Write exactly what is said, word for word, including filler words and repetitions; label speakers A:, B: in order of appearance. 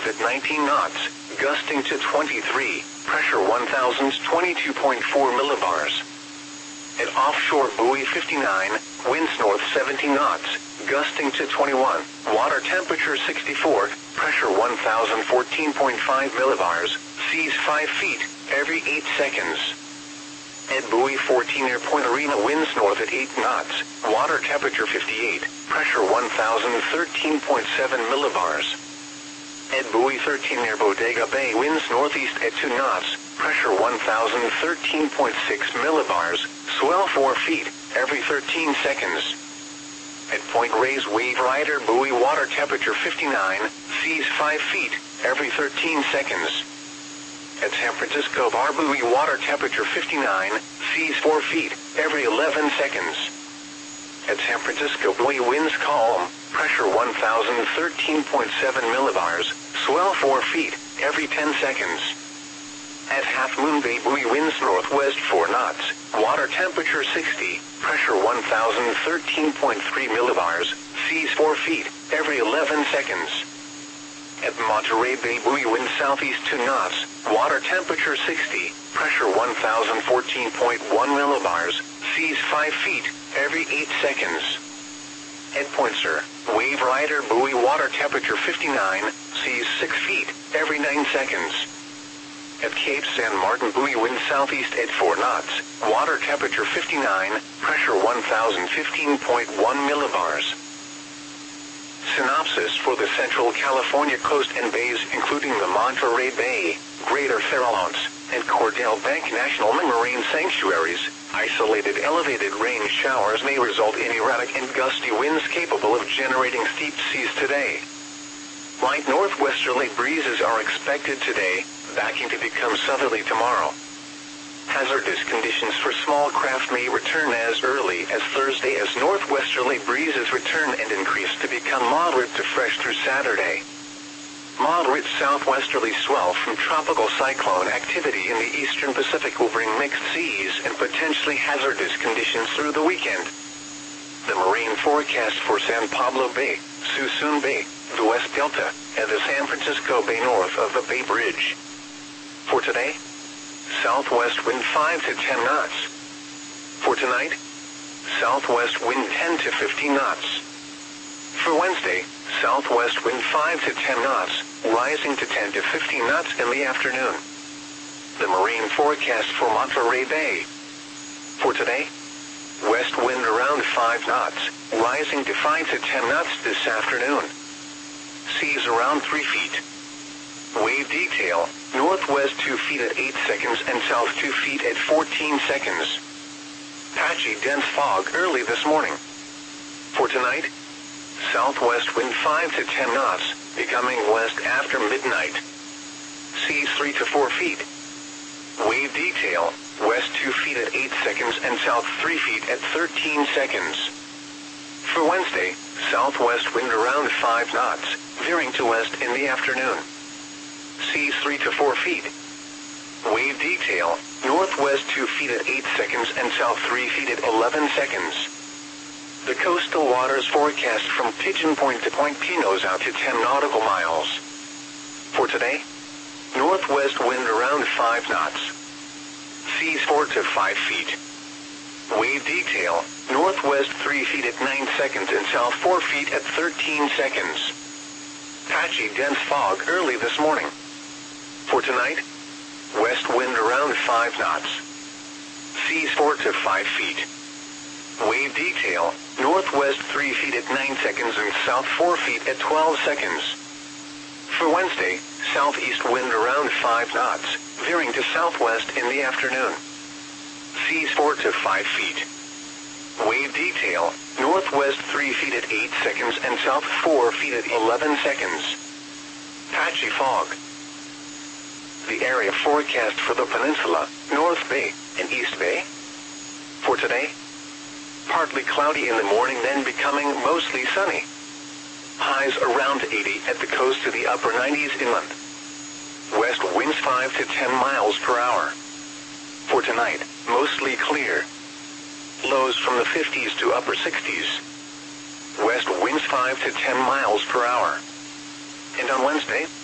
A: at nineteen knots, gusting to twenty-three, pressure one thousand twenty-two point four millibars. At offshore buoy fifty-nine, winds north seventeen knots, gusting to twenty-one, water temperature sixty-four, pressure one thousand fourteen point five millibars, seas five feet, every eight seconds. At buoy fourteen near Point Arena, winds north at eight knots, water temperature fifty-eight, pressure one thousand thirteen point seven millibars. At buoy thirteen near Bodega Bay, winds northeast at two knots, pressure one thousand thirteen point six millibars, swell four feet, every thirteen seconds. At Point Reyes Wave Rider buoy, water temperature fifty-nine, seas five feet, every thirteen seconds. At San Francisco Bar buoy, water temperature fifty-nine, seas four feet, every eleven seconds. At San Francisco buoy, winds calm, pressure one thousand thirteen point seven millibars, swell four feet, every ten seconds. At Half Moon Bay buoy, winds northwest four knots, water temperature sixty, pressure one thousand thirteen point three millibars, seas four feet, every eleven seconds. At Monterey Bay buoy, winds southeast two knots, water temperature sixty, pressure one thousand fourteen point one millibars, seas five feet, every eight seconds. At Point Sur, Wave Rider buoy, water temperature fifty-nine, seas six feet, every nine seconds. At Cape San Martin buoy, winds southeast at four knots, water temperature fifty-nine, pressure one thousand fifteen point one millibars. Synopsis for the Central California coast and bays, including the Monterey Bay, Greater Farallones, and Cordell Bank National Marine Sanctuaries. Isolated elevated rain showers may result in erratic and gusty winds capable of generating steep seas today. Light northwesterly breezes are expected today, backing to become southerly tomorrow. Hazardous conditions for small craft may return as early as Thursday as northwesterly breezes return and increase to become moderate to fresh through Saturday. Moderate southwesterly swell from tropical cyclone activity in the eastern Pacific will bring mixed seas and potentially hazardous conditions through the weekend. The marine forecast for San Pablo Bay, Suisun Bay, the West Delta, and the San Francisco Bay north of the Bay Bridge. For today, southwest wind five to ten knots. For tonight, southwest wind ten to fifteen knots. For Wednesday, southwest wind five to ten knots, rising to ten to fifteen knots in the afternoon. The marine forecast for Monterey Bay. For today, west wind around five knots, rising to five to ten knots this afternoon. Seas around three feet. Wave detail, northwest two feet at eight seconds and south two feet at fourteen seconds. Patchy dense fog early this morning. For tonight, southwest wind five to ten knots, becoming west after midnight. Seas three to four feet. Wave detail, west two feet at eight seconds and south three feet at thirteen seconds. For Wednesday, southwest wind around five knots, veering to west in the afternoon. Seas three to four feet. Wave detail, northwest two feet at eight seconds and south three feet at eleven seconds. The coastal waters forecast from Pigeon Point to Point Pinos out to ten nautical miles. For today, northwest wind around five knots. Seas four to five feet. Wave detail, northwest three feet at nine seconds and south four feet at thirteen seconds. Patchy dense fog early this morning. For tonight, west wind around five knots. Seas four to five feet. Wave detail, northwest three feet at nine seconds and south four feet at twelve seconds. For Wednesday, southeast wind around five knots, veering to southwest in the afternoon. Seas four to five feet. Wave detail, northwest three feet at eight seconds and south four feet at eleven seconds. Patchy fog. The area forecast for the peninsula, North Bay, and East Bay. For today, partly cloudy in the morning, then becoming mostly sunny. Highs around eighty at the coast to the upper nineties inland. West winds five to ten miles per hour. For tonight, mostly clear. Lows from the fifties to upper sixties. West winds five to ten miles per hour. And on Wednesday,